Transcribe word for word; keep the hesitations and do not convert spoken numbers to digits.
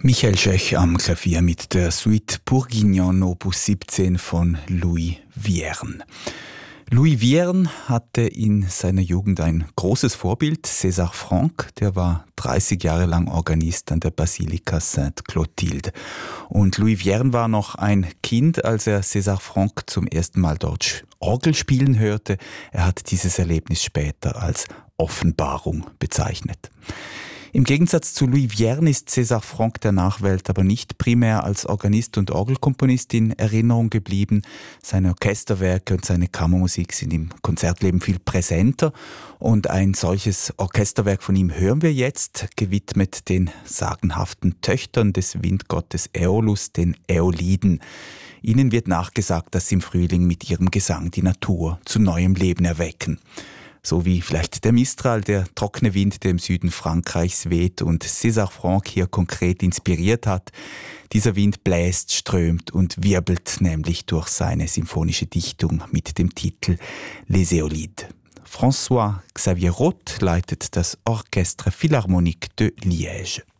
Michael Schech am Klavier mit der Suite Bourguignon Opus siebzehn von Louis Vierne. Louis Vierne hatte in seiner Jugend ein großes Vorbild, César Franck, der war dreißig Jahre lang Organist an der Basilika Sainte-Clotilde. Und Louis Vierne war noch ein Kind, als er César Franck zum ersten Mal dort Orgel spielen hörte. Er hat dieses Erlebnis später als Offenbarung bezeichnet. Im Gegensatz zu Louis Vierne ist César Franck der Nachwelt aber nicht primär als Organist und Orgelkomponist in Erinnerung geblieben. Seine Orchesterwerke und seine Kammermusik sind im Konzertleben viel präsenter. Und ein solches Orchesterwerk von ihm hören wir jetzt, gewidmet den sagenhaften Töchtern des Windgottes Äolus, den Äoliden. Ihnen wird nachgesagt, dass sie im Frühling mit ihrem Gesang die Natur zu neuem Leben erwecken. So wie vielleicht der Mistral, der trockene Wind, der im Süden Frankreichs weht und César Franck hier konkret inspiriert hat. Dieser Wind bläst, strömt und wirbelt nämlich durch seine symphonische Dichtung mit dem Titel Les Éolides. François Xavier Roth leitet das Orchestre Philharmonique de Liège.